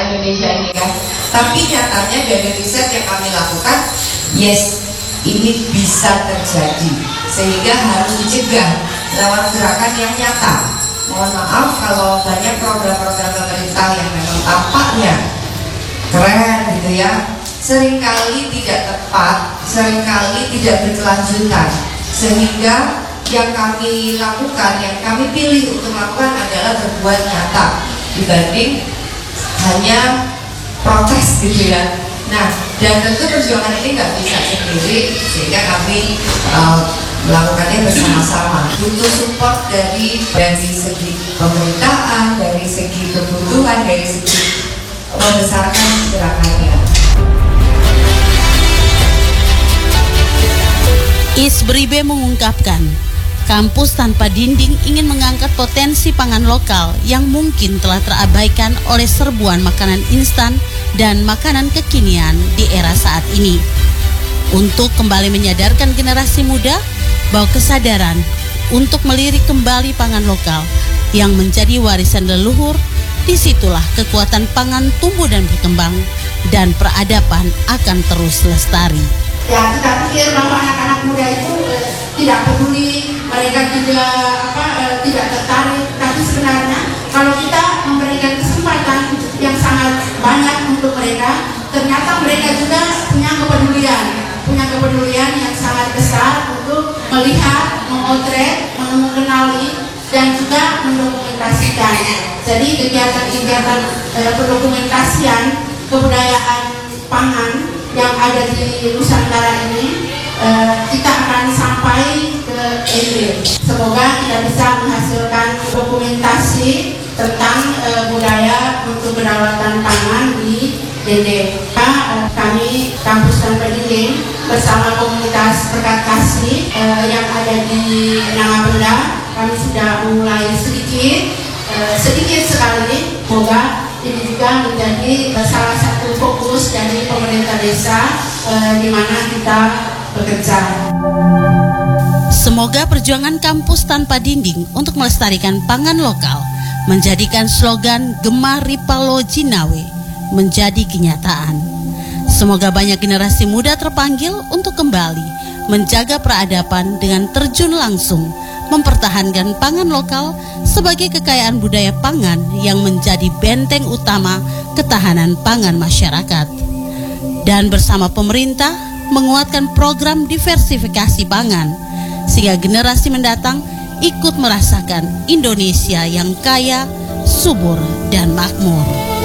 Indonesia ini kan. Tapi nyatanya dari riset yang kami lakukan, yes, ini bisa terjadi, sehingga harus dicegah lewat gerakan yang nyata. Mohon maaf kalau banyak program-program pemerintah yang memang tampaknya keren gitu ya, seringkali tidak tepat, seringkali tidak berkelanjutan, sehingga yang kami lakukan, yang kami pilih untuk lakukan adalah berbuat nyata dibanding hanya protes gitu ya. Nah, dan tentu perjuangan ini nggak bisa sendiri, sehingga kami melakukannya bersama-sama. Butuh support dari segi pemerintahan, dari segi kebutuhan, dari segi membesarkan gerakannya. Isbribe mengungkapkan, kampus tanpa dinding ingin mengangkat potensi pangan lokal yang mungkin telah terabaikan oleh serbuan makanan instan dan makanan kekinian di era saat ini. Untuk kembali menyadarkan generasi muda bahwa kesadaran untuk melirik kembali pangan lokal yang menjadi warisan leluhur, disitulah kekuatan pangan tumbuh dan berkembang dan peradaban akan terus lestari. Ya, kita pikir bahwa anak-anak muda itu tidak peduli, mereka tidak tertarik, tapi sebenarnya kalau kita memberikan kesempatan yang sangat banyak untuk mereka, ternyata mereka juga punya kepedulian yang sangat besar untuk melihat, memotret, mengenali, dan juga mendokumentasikan. Jadi kegiatan-kegiatan pendokumentasian kebudayaan pangan yang ada di Nusantara ini kita akan sampai ke Inggris. Semoga kita bisa menghasilkan dokumentasi tentang budaya untuk kedaulatan pangan di Dende. Kami Kampus Tanpa Dinding bersama komunitas Berkat Kasih yang ada di Nangabenda, kami sudah mulai sedikit sekali. Semoga ini juga menjadi salah satu fokus dari pemerintah desa di mana kita bekerja. Semoga perjuangan Kampus Tanpa Dinding untuk melestarikan pangan lokal, menjadikan slogan Gemah Ripalo Jinawe menjadi kenyataan. Semoga banyak generasi muda terpanggil untuk kembali menjaga peradaban dengan terjun langsung mempertahankan pangan lokal sebagai kekayaan budaya pangan yang menjadi benteng utama ketahanan pangan masyarakat. Dan bersama pemerintah menguatkan program diversifikasi pangan sehingga generasi mendatang ikut merasakan Indonesia yang kaya, subur, dan makmur.